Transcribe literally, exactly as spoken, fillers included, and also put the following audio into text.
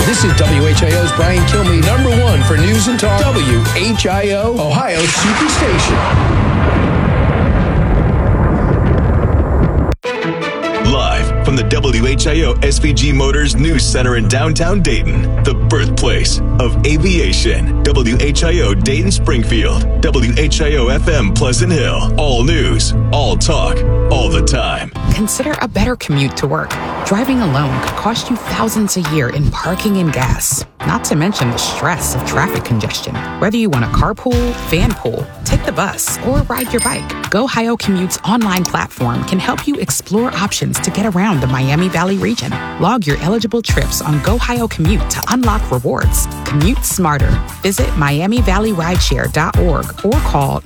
This is W H I O's Brian Kilmeade, number one for news and talk. W H I O, Ohio Superstation. Live from the W H I O S V G Motors News Center in downtown Dayton, the birthplace of aviation. W H I O Dayton Springfield, W H I O F M Pleasant Hill. All news, all talk, all the time. Consider a better commute to work. Driving alone could cost you thousands a year in parking and gas, not to mention the stress of traffic congestion. Whether you want to carpool, van pool, take the bus, or ride your bike, GoHio Commute's online platform can help you explore options to get around the Miami Valley region. Log your eligible trips on GoHio Commute to unlock rewards. Commute smarter. Visit miami valley rideshare dot org or call